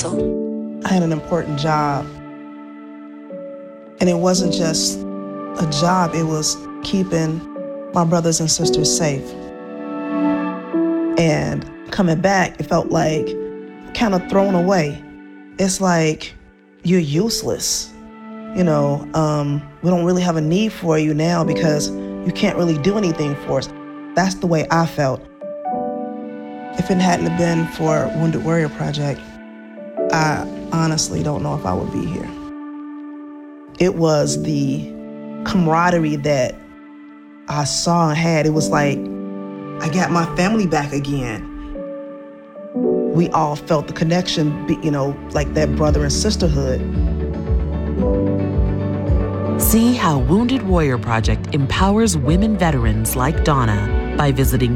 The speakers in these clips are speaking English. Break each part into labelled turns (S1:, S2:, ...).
S1: Council.
S2: I had an important job. And it wasn't just a job, it was keeping my brothers and sisters safe. And coming back, it felt like kind of thrown away. It's like you're useless. You know, we don't really have a need for you now because you can't really do anything for us. That's the way I felt. If it hadn't been for Wounded Warrior Project, I honestly don't know if I would be here. It was the camaraderie that I saw and had. It was like I got my family back again. We all felt the connection, you know, like that brother and sisterhood.
S3: See how Wounded Warrior Project empowers women veterans like Donna by visiting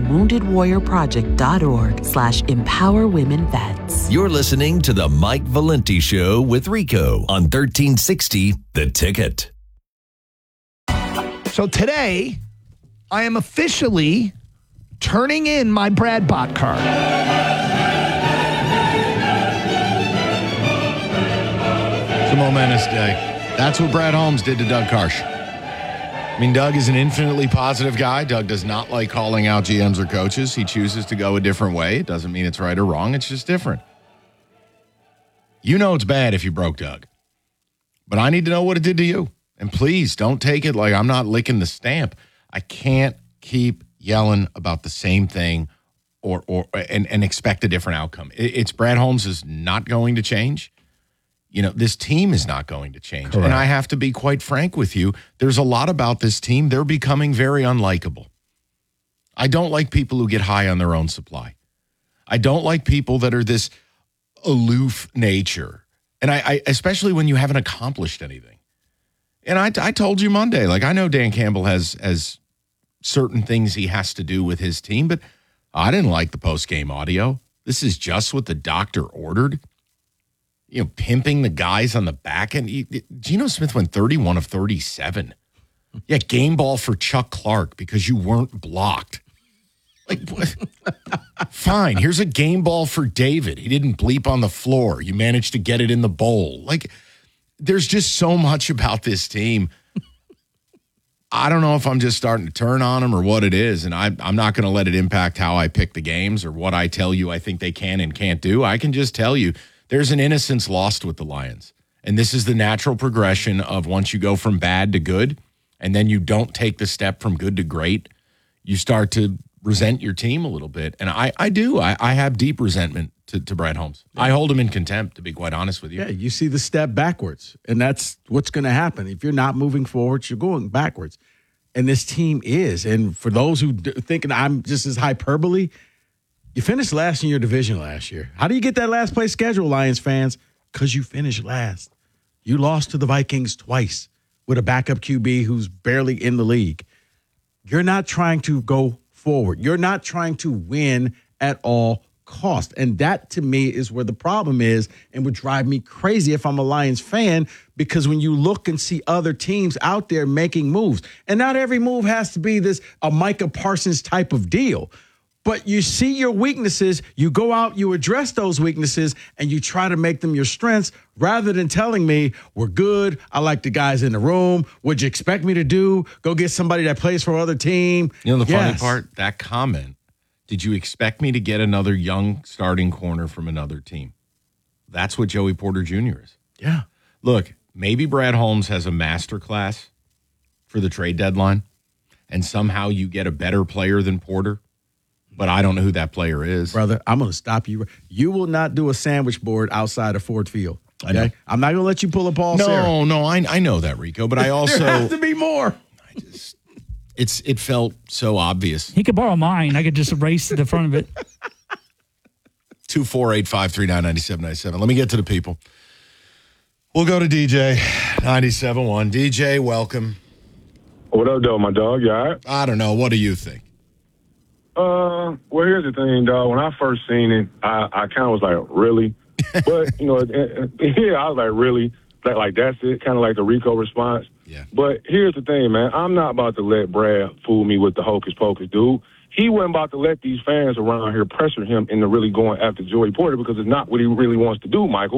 S3: woundedwarriorproject.org/empowerwomenvets.
S4: You're listening to The Mike Valenti Show with Rico on 1360 The Ticket.
S5: So today, I am officially turning in my Brad Bott card.
S6: It's a momentous day. That's what Brad Holmes did to Doug Karsh. I mean, Doug is an infinitely positive guy. Doug does not like calling out GMs or coaches. He chooses to go a different way. It doesn't mean it's right or wrong. It's just different. You know it's bad if you broke Doug. But I need to know what it did to you. And please don't take it like I'm not licking the stamp. I can't keep yelling about the same thing and expect a different outcome. It's Brad Holmes is not going to change. You know, this team is not going to change. Correct. And I have to be quite frank with you. There's a lot about this team. They're becoming very unlikable. I don't like people who get high on their own supply. I don't like people that are this aloof nature. And I especially when you haven't accomplished anything. And I told you Monday, like I know Dan Campbell has certain things he has to do with his team, but I didn't like the post-game audio. This is just what the doctor ordered. You know, pimping the guys on the back end. Geno Smith went 31 of 37. Yeah, game ball for Chuck Clark because you weren't blocked. Like, what? Fine, here's a game ball for David. He didn't bleep on the floor. You managed to get it in the bowl. Like, there's just so much about this team. I don't know if I'm just starting to turn on them or what it is, and I'm not going to let it impact how I pick the games or what I tell you I think they can and can't do. I can just tell you, there's an innocence lost with the Lions. And this is the natural progression of once you go from bad to good, and then you don't take the step from good to great, you start to resent your team a little bit. And I do. I have deep resentment to Brad Holmes. Yeah. I hold him in contempt, to be quite honest with you.
S7: Yeah, you see the step backwards, and that's what's going to happen. If you're not moving forward, you're going backwards. And this team is. And for those who thinking I'm just as hyperbole, you finished last in your division last year. How do you get that last place schedule, Lions fans? Because you finished last. You lost to the Vikings twice with a backup QB who's barely in the league. You're not trying to go forward. You're not trying to win at all cost. And that, to me, is where the problem is and would drive me crazy if I'm a Lions fan, because when you look and see other teams out there making moves, and not every move has to be a Micah Parsons type of deal, but you see your weaknesses, you go out, you address those weaknesses, and you try to make them your strengths rather than telling me, we're good, I like the guys in the room, what'd you expect me to do? Go get somebody that plays for another team.
S6: You know the funny part? That comment, did you expect me to get another young starting corner from another team? That's what Joey Porter Jr. is.
S7: Yeah.
S6: Look, maybe Brad Holmes has a master class for the trade deadline, and somehow you get a better player than Porter. But I don't know who that player is.
S7: Brother, I'm going to stop you. You will not do a sandwich board outside of Ford Field. Okay? I'm not going to let you pull a Paul Sarah.
S6: No, I know that, Rico. But I also...
S7: there has to be more.
S6: It felt so obvious.
S8: He could borrow mine. I could just erase the front of it.
S6: 248-539-9797. Let me get to the people. We'll go to DJ, 97.1. DJ, welcome.
S9: What up, though, my dog? You all right?
S6: I don't know. What do you think?
S9: Well, here's the thing, dog. When I first seen it, I kind of was like, really? But, yeah, I was like, really? Like that's it? Kind of like the Rico response.
S6: Yeah.
S9: But here's the thing, man. I'm not about to let Brad fool me with the hocus pocus, dude. He wasn't about to let these fans around here pressure him into really going after Joey Porter because it's not what he really wants to do, Michael.